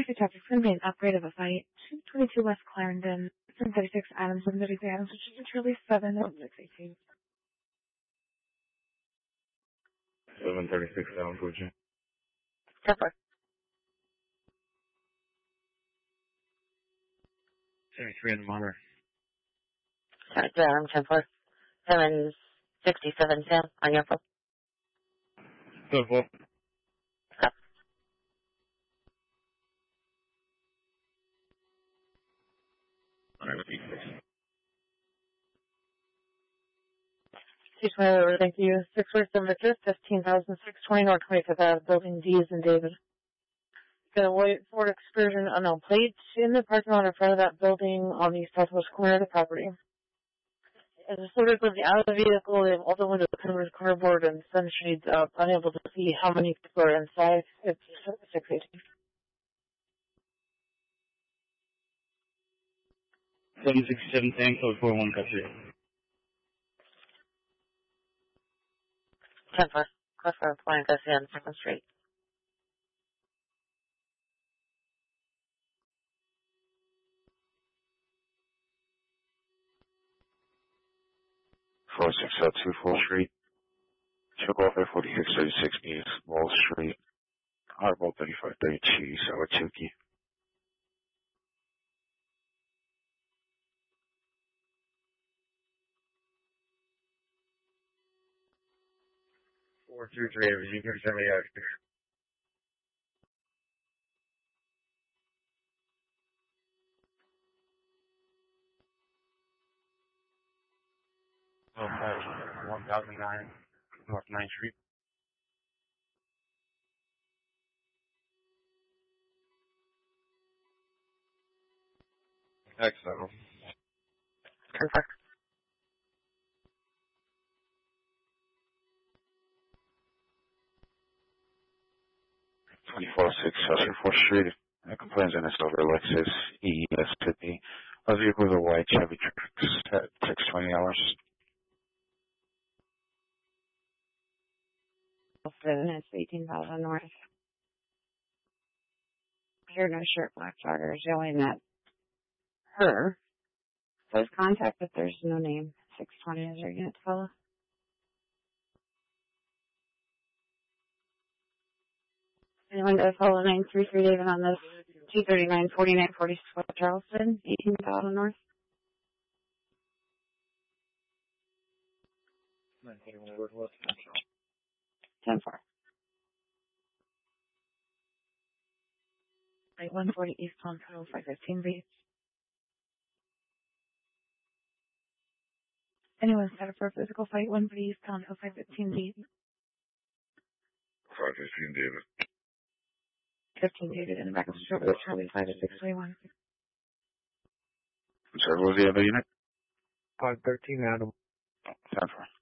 Detective Traffic, it's going to be an upgrade of a fight. 222 West Clarendon, 736 Adams, 733 Adams, which is Charlie 70618. 736 Adams, would you? 10-4. 73 in the monitor. 73 Adams, 10-4. 767 Sam on your phone. 7-4. Stop. Alright, with E6. 220 over, thank you. 647 Victor, 15,620 North 25th Ave, Building D is in David. Got a white Ford Excursion unknown plate in the parking lot in front of that building on the southwest corner of the property. As the soldiers lived out of the vehicle, they have all the windows covered with cardboard and sunshades up, unable to see how many people are inside. It's 618. 767 Sam, code 41, copy. 10-4. Close for Point Garcia on 2nd Street. 4602 Full Street. Took off at 4636 East Wall Street. Hardball 3532 Sawatuki. Four two three. You can send me out. Oh, 1009 North 9th Street. Excellent. 10-4. 246 Fourth Street. Complains on over Lexus ES50. A vehicle with a white Chevy Trax at $620. It's 18,000 North. Hair, no shirt, black joggers, yelling at her. Says contact, but there's no name. 620 is your unit, fella. Anyone does follow 933 David on this 239 49 46 West Charleston, 18,000 North. 941 Northwest. 10-4. 140 East Ponto, 515 B. Anyone set up for a physical fight, 140 East Ponto, 515 B. 515 David. 15 David in the back of the stroke with Charlie 5 to 621. I'm sorry, what was the other unit? 513 Adam. 10-4.